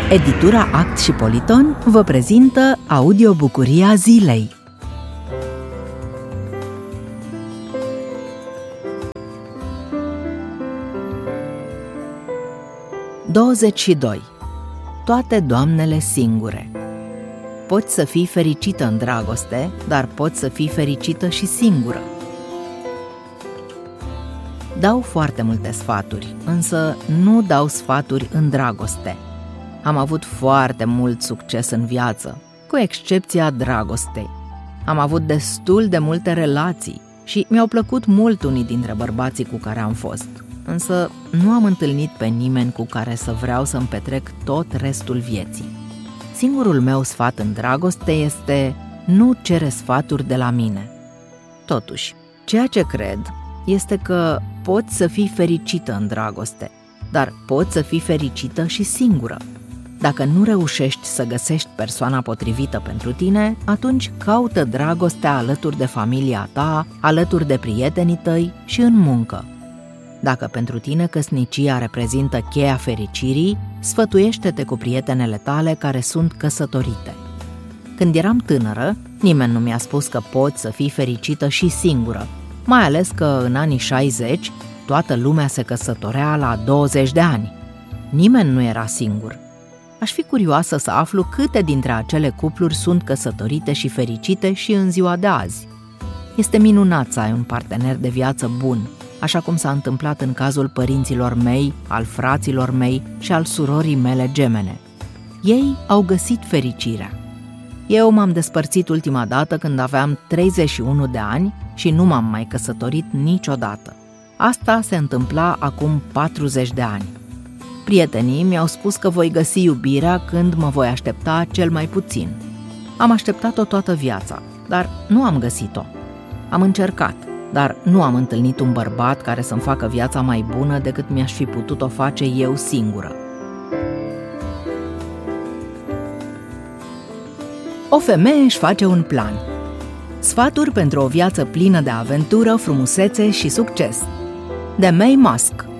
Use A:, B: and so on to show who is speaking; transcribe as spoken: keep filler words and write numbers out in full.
A: Editura Act și Politon vă prezintă audiobucuria zilei. douăzeci și doi. Toate doamnele singure. Poți să fii fericită în dragoste, dar poți să fii fericită și singură. Dau foarte multe sfaturi, însă nu dau sfaturi în dragoste. Am avut foarte mult succes în viață, cu excepția dragostei. Am avut destul de multe relații și mi-au plăcut mult unii dintre bărbații cu care am fost, însă nu am întâlnit pe nimeni cu care să vreau să-mi petrec tot restul vieții. Singurul meu sfat în dragoste este: nu cere sfaturi de la mine. Totuși, ceea ce cred este că poți să fii fericită în dragoste, dar poți să fii fericită și singură. Dacă nu reușești să găsești persoana potrivită pentru tine, atunci caută dragostea alături de familia ta, alături de prietenii tăi și în muncă. Dacă pentru tine căsnicia reprezintă cheia fericirii, sfătuiește-te cu prietenele tale care sunt căsătorite. Când eram tânără, nimeni nu mi-a spus că poți să fii fericită și singură, mai ales că în anii șaizeci toată lumea se căsătorea la douăzeci de ani. Nimeni nu era singur. Aș fi curioasă să aflu câte dintre acele cupluri sunt căsătorite și fericite și în ziua de azi. Este minunat să ai un partener de viață bun, așa cum s-a întâmplat în cazul părinților mei, al fraților mei și al surorii mele gemene. Ei au găsit fericirea. Eu m-am despărțit ultima dată când aveam treizeci și unu de ani și nu m-am mai căsătorit niciodată. Asta se întâmpla acum patruzeci de ani. Prietenii mi-au spus că voi găsi iubirea când mă voi aștepta cel mai puțin. Am așteptat-o toată viața, dar nu am găsit-o. Am încercat, dar nu am întâlnit un bărbat care să-mi facă viața mai bună decât mi-aș fi putut-o face eu singură. O femeie își face un plan. Sfaturi pentru o viață plină de aventură, frumusețe și succes. De May Musk.